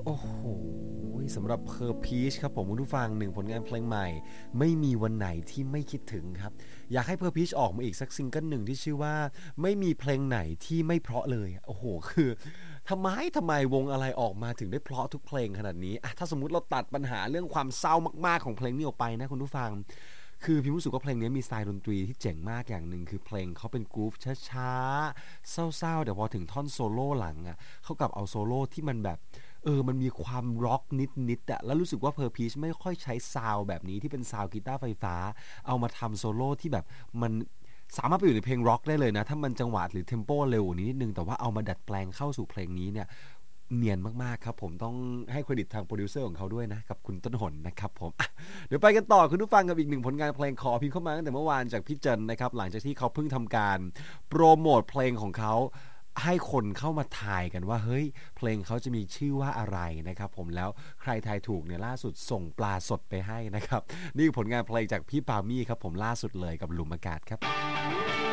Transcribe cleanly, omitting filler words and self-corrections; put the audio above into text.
โอ้โหสำหรับเพอร์พีชครับผมคุณผู้ฟังหนึ่งผลงานเพลงใหม่ไม่มีวันไหนที่ไม่คิดถึงครับอยากให้เพอร์พีชออกมาอีกสักซิงเกิลหนึ่งที่ชื่อว่าไม่มีเพลงไหนที่ไม่เพราะเลยโอ้โหคือทำไมวงอะไรออกมาถึงได้เพราะทุกเพลงขนาดนี้อะถ้าสมมุติเราตัดปัญหาเรื่องความเศร้ามากๆของเพลงนี้ออกไปนะคุณผู้ฟังคือพี่รู้สึกว่าเพลงนี้มีสไตล์ดนตรีที่เจ๋งมากอย่างหนึ่งคือเพลงเขาเป็นกรูฟช้าๆเศร้าๆแต่พอถึงท่อนโซโล่หลังอ่ะเขากลับเอาโซโล่ที่มันแบบมันมีความร็อกนิดๆอะแล้วรู้สึกว่าเพอร์พีชไม่ค่อยใช้ซาวด์แบบนี้ที่เป็นซาวด์กีตาร์ไฟฟ้าเอามาทำโซโล่ที่แบบมันสามารถไปอยู่ในเพลงร็อกได้เลยนะถ้ามันจังหวะหรือเทมโปเร็วนิดนึงแต่ว่าเอามาดัดแปลงเข้าสู่เพลงนี้เนี่ยเนียนมากๆครับผมต้องให้เครดิตทางโปรดิวเซอร์ของเขาด้วยนะกับคุณต้นหนนะครับผมเดี๋ยวไปกันต่อคุณผู้ฟังกับอีกหนึ่งผลงานเพลงขอพิมพ์เข้ามาตั้งแต่เมื่อวานจากพี่เจนนะครับหลังจากที่เขาเพิ่งทำการโปรโมทเพลงของเขาให้คนเข้ามาทายกันว่าเฮ้ยเพลงเขาจะมีชื่อว่าอะไรนะครับผมแล้วใครทายถูกเนี่ยล่าสุดส่งปลาสดไปให้นะครับนี่ผลงานเพลงจากพี่ปามี่ครับผมล่าสุดเลยกับหลุมอากาศครับ